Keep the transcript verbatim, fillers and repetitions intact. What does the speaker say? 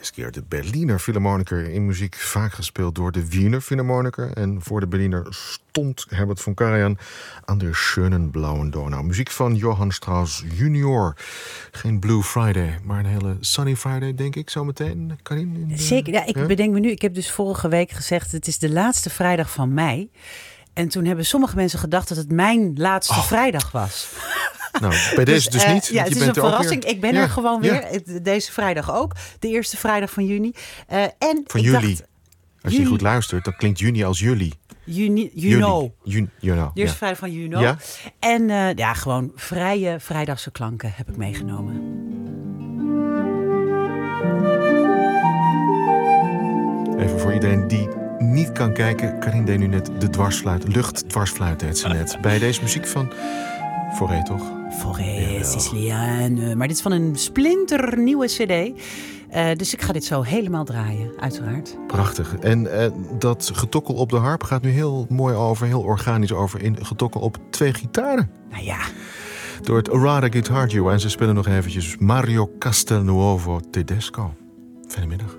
laatste keer de Berliner Philharmoniker in muziek vaak gespeeld door de Wiener Philharmoniker. En voor de Berliner stond Herbert von Karajan aan de schönen blauen Donau. Muziek van Johann Strauss junior. Geen Blue Friday, maar een hele Sunny Friday, denk ik, zometeen. Karin? De... Zeker, ja, ik ja? bedenk me nu, ik heb dus vorige week gezegd, het is de laatste vrijdag van mei. En toen hebben sommige mensen gedacht dat het mijn laatste oh. vrijdag was. Nou, bij deze dus, dus niet. Uh, ja, het is een verrassing. Weer... Ik ben ja, er gewoon weer. Ja. Deze vrijdag ook. De eerste vrijdag van juni. Uh, en van ik juli. Dacht, Als je juni. goed luistert, dan klinkt juni als juli. Juni, you know. Juni, you know. De eerste ja. vrijdag van juni. Ja? En uh, ja, gewoon vrije vrijdagse klanken heb ik meegenomen. Even voor iedereen die niet kan kijken. Karin deed nu net de dwarsfluit. Luchtdwarsfluit deed ze net. Bij deze muziek van Fauré, toch? Fauré, Siciliane. Maar dit is van een splinternieuwe cd. Uh, dus ik ga dit zo helemaal draaien, uiteraard. Prachtig. En uh, dat getokkel op de harp gaat nu heel mooi over, heel organisch over in getokkel op twee gitaren. Nou ja. Door het Arada Guitar Duo. En ze spelen nog eventjes Mario Castelnuovo Tedesco. Fijne middag.